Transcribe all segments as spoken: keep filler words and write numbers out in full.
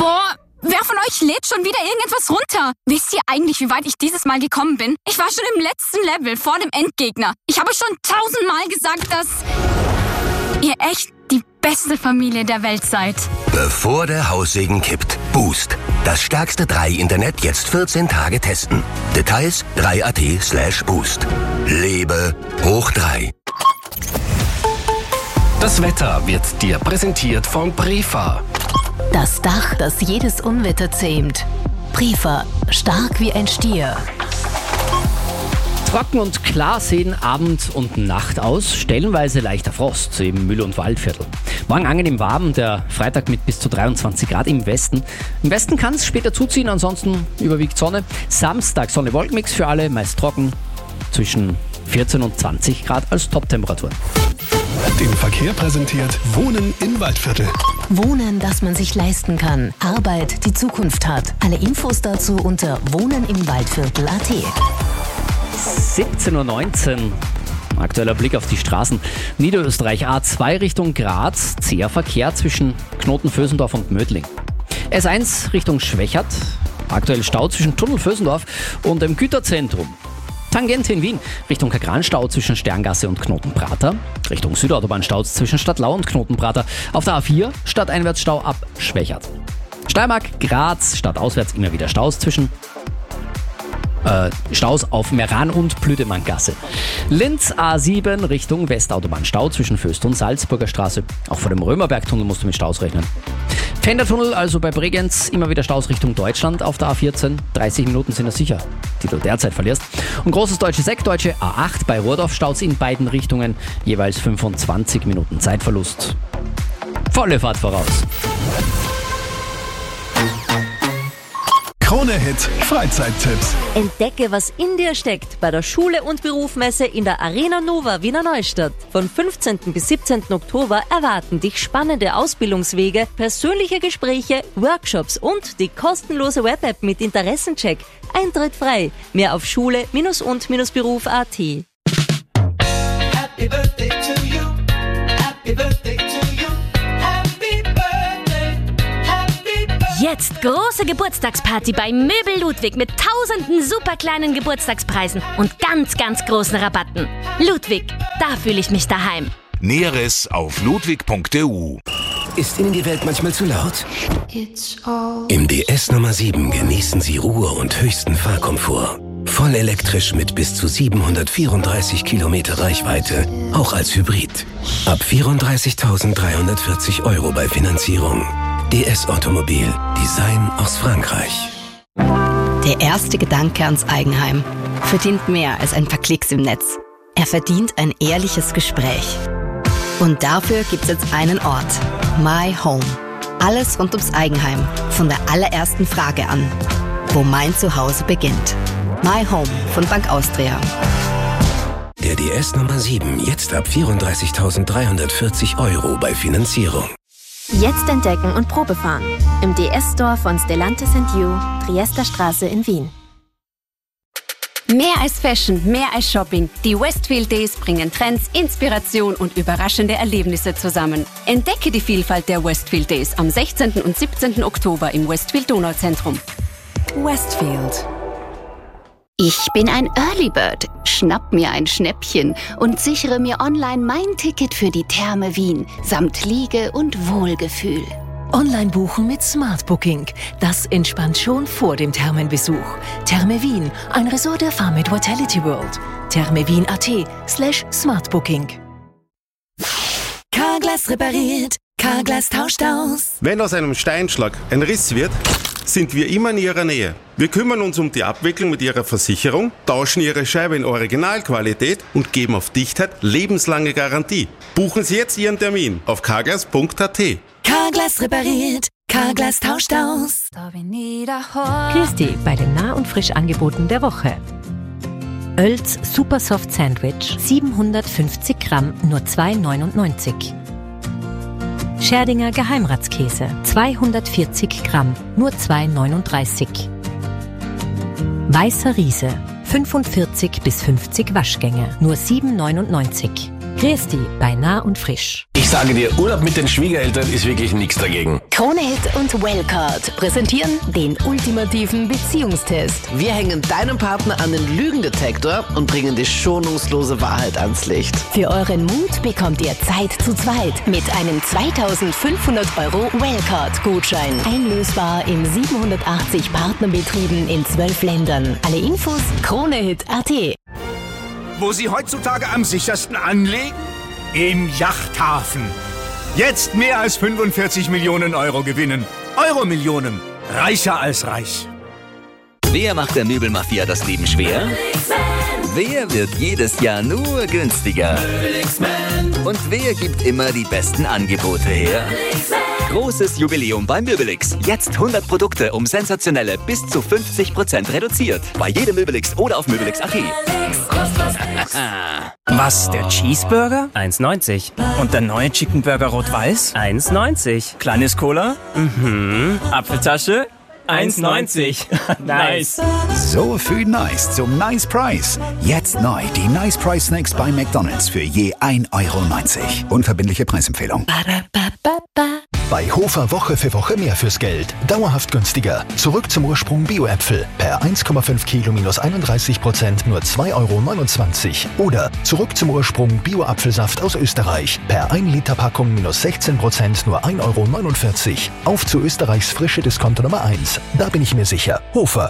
Boah, wer von euch lädt schon wieder irgendetwas runter? Wisst ihr eigentlich, wie weit ich dieses Mal gekommen bin? Ich war schon im letzten Level, vor dem Endgegner. Ich habe schon tausendmal gesagt, dass ihr echt die beste Familie der Welt seid. Bevor der Haussegen kippt. Boost. Das stärkste drei Internet jetzt vierzehn Tage testen. Details drei punkt at slash boost. Lebe hoch drei. Das Wetter wird dir präsentiert von Prefa. Das Dach, das jedes Unwetter zähmt. Prefa, stark wie ein Stier. Trocken und klar sehen Abend und Nacht aus, stellenweise leichter Frost im Müll- und Waldviertel. Morgen angenehm warm, der Freitag mit bis zu dreiundzwanzig Grad im Westen. Im Westen kann es später zuziehen, ansonsten überwiegt Sonne. Samstag Sonne-Wolkenmix für alle, meist trocken, zwischen vierzehn und zwanzig Grad als Toptemperatur. Den Verkehr präsentiert Wohnen im Waldviertel. Wohnen, das man sich leisten kann. Arbeit, die Zukunft hat. Alle Infos dazu unter wohnenimwaldviertel punkt at. siebzehn Uhr neunzehn. Aktueller Blick auf die Straßen. Niederösterreich A zwei Richtung Graz. Zäher Verkehr zwischen Knoten Vösendorf und Mödling. S eins Richtung Schwächert. Aktuell Stau zwischen Tunnel Vösendorf und dem Güterzentrum. Tangente in Wien. Richtung Kagranstau zwischen Sterngasse und Knotenprater. Richtung Südautobahn-Stau zwischen Stadtlau und Knotenprater. Auf der A vier Stadteinwärtsstau ab Schwächert. Steiermark, Graz, stadtauswärts immer wieder Staus zwischen Äh, Staus auf Meran und Blüdemanngasse. Linz A sieben Richtung Westautobahn-Stau zwischen Föst und Salzburger Straße. Auch vor dem Römerbergtunnel musst du mit Staus rechnen. Pfändertunnel, also bei Bregenz, immer wieder Staus Richtung Deutschland auf der A vierzehn. dreißig Minuten sind es sicher, die du derzeit verlierst. Und großes deutsches Eck, deutsche A acht bei Rohrdorf, Staus in beiden Richtungen, jeweils fünfundzwanzig Minuten Zeitverlust. Volle Fahrt voraus. Krone-Hit Freizeittipps. Entdecke, was in dir steckt bei der Schule- und Berufsmesse in der Arena Nova Wiener Neustadt. Von fünfzehnten bis siebzehnten Oktober erwarten dich spannende Ausbildungswege, persönliche Gespräche, Workshops und die kostenlose Web-App mit Interessencheck. Eintritt frei. Mehr auf schule- und beruf punkt at. Happy birthday to you. Happy birthday to you. Happy birthday. Happy birthday. Jetzt große Geburtstagsparty bei Möbel Ludwig mit tausenden super kleinen Geburtstagspreisen und ganz, ganz großen Rabatten. Ludwig, da fühle ich mich daheim. Näheres auf ludwig punkt e u. Ist Ihnen die Welt manchmal zu laut? Im D S Nummer sieben genießen Sie Ruhe und höchsten Fahrkomfort. Voll elektrisch mit bis zu siebenhundertvierunddreißig Kilometer Reichweite, auch als Hybrid. Ab vierunddreißigtausenddreihundertvierzig Euro bei Finanzierung. D S Automobil, Design aus Frankreich. Der erste Gedanke ans Eigenheim verdient mehr als ein paar Klicks im Netz. Er verdient ein ehrliches Gespräch. Und dafür gibt's jetzt einen Ort. My Home. Alles rund ums Eigenheim. Von der allerersten Frage an. Wo mein Zuhause beginnt. My Home von Bank Austria. Der D S Nummer sieben jetzt ab vierunddreißigtausenddreihundertvierzig Euro bei Finanzierung. Jetzt entdecken und Probefahren. Im D S-Store von Stellantis and You, Triester Straße in Wien. Mehr als Fashion, mehr als Shopping. Die Westfield Days bringen Trends, Inspiration und überraschende Erlebnisse zusammen. Entdecke die Vielfalt der Westfield Days am sechzehnten und siebzehnten Oktober im Westfield Donauzentrum. Westfield. Ich bin ein Early Bird. Schnapp mir ein Schnäppchen und sichere mir online mein Ticket für die Therme Wien samt Liege und Wohlgefühl. Online buchen mit Smart Booking. Das entspannt schon vor dem Thermenbesuch. Therme Wien, ein Resort der Farm mit Vitality World. thermewien punkt at slash smartbooking. Carglass repariert, Carglass tauscht aus. Wenn aus einem Steinschlag ein Riss wird, sind wir immer in Ihrer Nähe. Wir kümmern uns um die Abwicklung mit Ihrer Versicherung, tauschen Ihre Scheibe in Originalqualität und geben auf Dichtheit lebenslange Garantie. Buchen Sie jetzt Ihren Termin auf carglass punkt at. Carglass repariert, Carglass tauscht aus. Grüß dich bei den Nah- und Frischangeboten der Woche. Oelz Super Soft Sandwich, siebenhundertfünfzig Gramm, nur zwei neunundneunzig. Scherdinger Geheimratskäse, zweihundertvierzig Gramm, nur zwei neununddreißig. Weißer Riese, fünfundvierzig bis fünfzig Waschgänge, nur sieben neunundneunzig. Christi bei Nah und Frisch. Ich sage dir, Urlaub mit den Schwiegereltern ist wirklich nichts dagegen. Kronehit und Wellcard präsentieren den ultimativen Beziehungstest. Wir hängen deinem Partner an den Lügendetektor und bringen die schonungslose Wahrheit ans Licht. Für euren Mut bekommt ihr Zeit zu zweit mit einem zweitausendfünfhundert Euro Wellcard-Gutschein. Einlösbar in siebenhundertachtzig Partnerbetrieben in zwölf Ländern. Alle Infos Kronehit punkt at. Wo Sie heutzutage am sichersten anlegen? Im Yachthafen. Jetzt mehr als fünfundvierzig Millionen Euro gewinnen. Euro-Millionen. Reicher als reich. Wer macht der Möbelmafia das Leben schwer? Wer wird jedes Jahr nur günstiger? Und wer gibt immer die besten Angebote her? Großes Jubiläum bei Möbelix. Jetzt hundert Produkte um sensationelle bis zu fünfzig Prozent reduziert. Bei jedem Möbelix oder auf möbelix punkt at. Was, der Cheeseburger? eins neunzig. Und der neue Chicken Burger Rot-Weiß? eins neunzig. Kleines Cola? Mhm. Apfeltasche? eins neunzig. Nice. So viel Nice zum Nice Price. Jetzt neu die Nice Price Snacks bei McDonald's für je ein Euro neunzig. Unverbindliche Preisempfehlung. Bei Hofer Woche für Woche mehr fürs Geld. Dauerhaft günstiger. Zurück zum Ursprung Bio-Äpfel. Per eins Komma fünf Kilo minus einunddreißig Prozent nur zwei Euro neunundzwanzig. Oder zurück zum Ursprung Bio-Apfelsaft aus Österreich. Per ein Liter Packung minus sechzehn Prozent nur ein Euro neunundvierzig. Auf zu Österreichs frische Discounter Nummer eins. Da bin ich mir sicher. Hofer.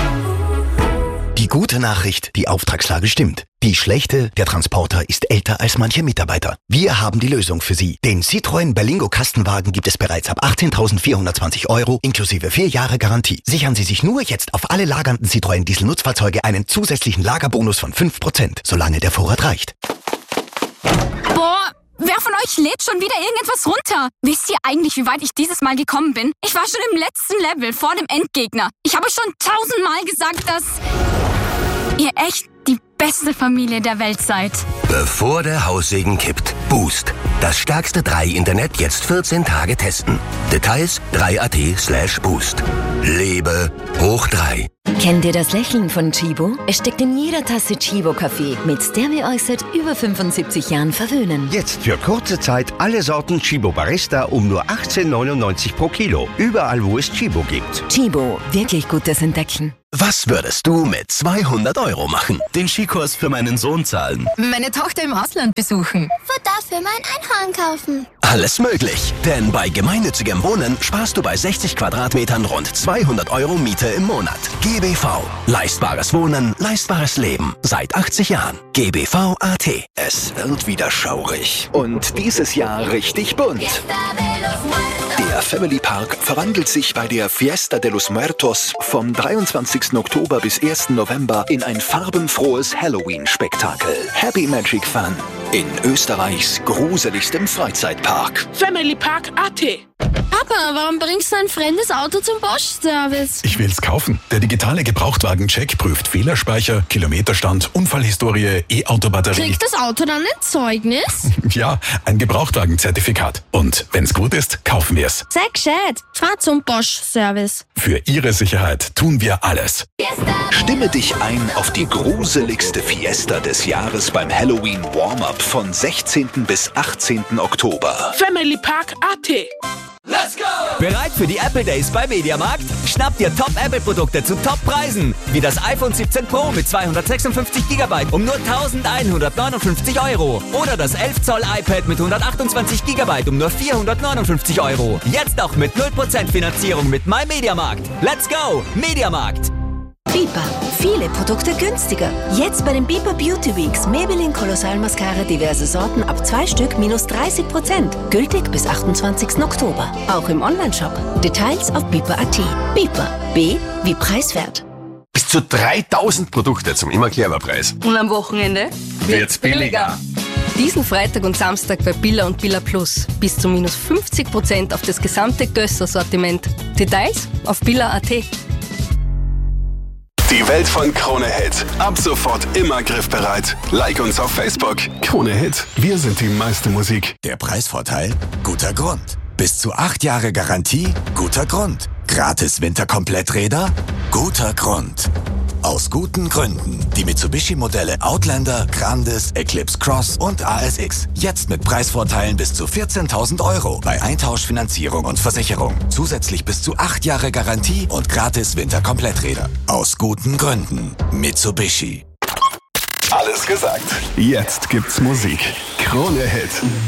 Die gute Nachricht, die Auftragslage stimmt. Die schlechte, der Transporter ist älter als manche Mitarbeiter. Wir haben die Lösung für Sie. Den Citroën Berlingo Kastenwagen gibt es bereits ab achtzehntausendvierhundertzwanzig Euro inklusive vier Jahre Garantie. Sichern Sie sich nur jetzt auf alle lagernden Citroën Diesel-Nutzfahrzeuge einen zusätzlichen Lagerbonus von fünf Prozent, solange der Vorrat reicht. Boah, wer von euch lädt schon wieder irgendetwas runter? Wisst ihr eigentlich, wie weit ich dieses Mal gekommen bin? Ich war schon im letzten Level vor dem Endgegner. Ich habe schon tausendmal gesagt, dass ihr echt die beste Familie der Welt seid. Bevor der Haussegen kippt. Boost. Das stärkste drei Internet jetzt vierzehn Tage testen. Details drei Punkt at slash boost. Lebe hoch drei. Kennt ihr das Lächeln von Chibo? Es steckt in jeder Tasse Chibo-Kaffee, mit der wir euch seit über fünfundsiebzig Jahren verwöhnen. Jetzt für kurze Zeit alle Sorten Chibo Barista um nur achtzehn neunundneunzig pro Kilo. Überall, wo es Chibo gibt. Chibo, wirklich gutes Entdecken. Was würdest du mit zweihundert Euro machen? Den Skikurs für meinen Sohn zahlen. Meine Tochter im Ausland besuchen. Wird dafür mein Einhorn kaufen. Alles möglich, denn bei gemeinnützigem Wohnen sparst du bei sechzig Quadratmetern rund zweihundert Euro Miete im Monat. G B V. Leistbares Wohnen, leistbares Leben. Seit achtzig Jahren. G B V Punkt at. Es wird wieder schaurig. Und dieses Jahr richtig bunt. Der Family Park verwandelt sich bei der Fiesta de los Muertos vom dreiundzwanzigsten Oktober bis ersten November in ein farbenfrohes Halloween-Spektakel. Happy Magic Fun in Österreichs gruseligstem Freizeitpark. Family Park Punkt at. Papa, warum bringst du ein fremdes Auto zum Bosch-Service? Ich will's kaufen. Der digitale Gebrauchtwagen-Check prüft Fehlerspeicher, Kilometerstand, Unfallhistorie, E-Auto-Batterie. Kriegt das Auto dann ein Zeugnis? Ja, ein Gebrauchtwagenzertifikat. Und wenn's gut ist, kaufen wir's. Sei gescheit. Fahr zum Bosch-Service. Für Ihre Sicherheit tun wir alles. Stimme dich ein auf die gruseligste Fiesta des Jahres beim Halloween Warm-Up von sechzehnten bis achtzehnten Oktober. Family Park Punkt at. Let's go! Bereit für die Apple Days bei Mediamarkt? Schnapp dir Top-Apple-Produkte zu Top-Preisen. Wie das iPhone siebzehn Pro mit zweihundertsechsundfünfzig Gigabyte um nur eintausendeinhundertneunundfünfzig Euro. Oder das elf Zoll iPad mit hundertachtundzwanzig Gigabyte um nur vierhundertneunundfünfzig Euro. Jetzt auch mit null Prozent Finanzierung mit MyMediamarkt. Let's go! Mediamarkt! Bipa. Viele Produkte günstiger. Jetzt bei den Bipa Beauty Weeks Maybelline Kolossal Mascara diverse Sorten ab zwei Stück minus dreißig Prozent. Gültig bis achtundzwanzigsten Oktober. Auch im Onlineshop. Details auf bipa Punkt at. Bipa. B wie preiswert. Bis zu dreitausend Produkte zum immer clever Preis. Und am Wochenende wird's billiger. Diesen Freitag und Samstag bei Billa und Billa Plus. Bis zu minus fünfzig Prozent auf das gesamte Gösser-Sortiment. Details auf billa Punkt at. Die Welt von Krone Hit. Ab sofort immer griffbereit. Like uns auf Facebook. Krone Hit. Wir sind die meiste Musik. Der Preisvorteil? Guter Grund. Bis zu acht Jahre Garantie? Guter Grund. Gratis Winterkompletträder? Guter Grund. Aus guten Gründen. Die Mitsubishi-Modelle Outlander, Grandis, Eclipse Cross und A S X. Jetzt mit Preisvorteilen bis zu vierzehntausend Euro bei Eintauschfinanzierung und Versicherung. Zusätzlich bis zu acht Jahre Garantie und gratis Winterkompletträder. Aus guten Gründen. Mitsubishi. Alles gesagt. Jetzt gibt's Musik. Krone Hit.